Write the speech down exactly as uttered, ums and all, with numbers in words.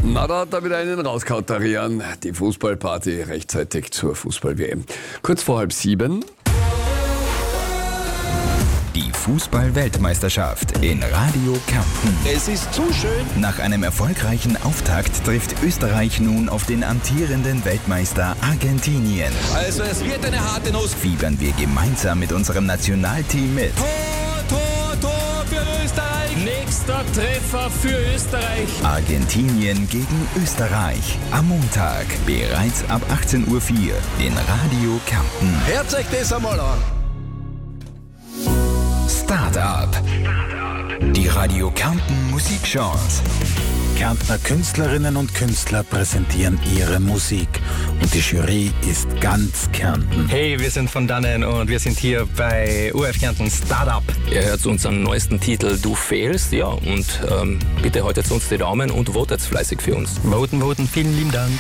Na, da hat er wieder einen rauskautarieren. Die Fußballparty rechtzeitig zur Fußball-W M. Kurz vor halb sieben. Die Fußball-Weltmeisterschaft in Radio Kärnten. Es ist zu schön. Nach einem erfolgreichen Auftakt trifft Österreich nun auf den amtierenden Weltmeister Argentinien. Also es wird eine harte Nuss. Fiebern wir gemeinsam mit unserem Nationalteam mit. Tor, Tor, Tor für Österreich. Nächster Treffer für Österreich. Argentinien gegen Österreich. Am Montag, bereits ab achtzehn Uhr vier in Radio Kärnten. Hört euch das einmal an. Start-up. Die Radio Kärnten Musikchance. Kärntner Künstlerinnen und Künstler präsentieren ihre Musik und die Jury ist ganz Kärnten. Hey, wir sind von dannen und wir sind hier bei O R F Kärnten Startup. Ihr hört unseren neuesten Titel Du fehlst, ja, und ähm, bitte haltet uns die Daumen und votet fleißig für uns. Voten, voten, vielen lieben Dank.